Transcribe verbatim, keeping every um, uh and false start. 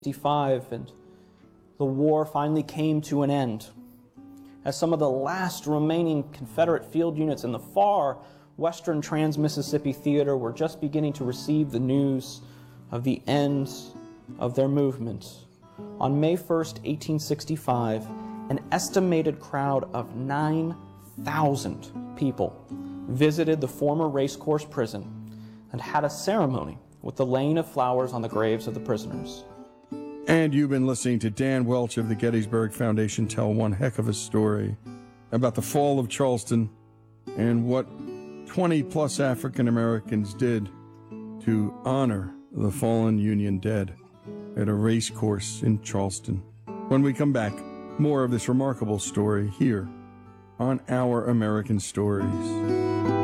sixty-five, and the war finally came to an end, as some of the last remaining Confederate field units in the far western Trans-Mississippi Theater were just beginning to receive the news of the end of their movement. On May first, eighteen sixty-five, an estimated crowd of nine thousand people visited the former racecourse prison and had a ceremony with the laying of flowers on the graves of the prisoners. And you've been listening to Dan Welch of the Gettysburg Foundation tell one heck of a story about the fall of Charleston and what twenty plus African Americans did to honor the fallen Union dead at a race course in Charleston. When we come back, more of this remarkable story here on Our American Stories.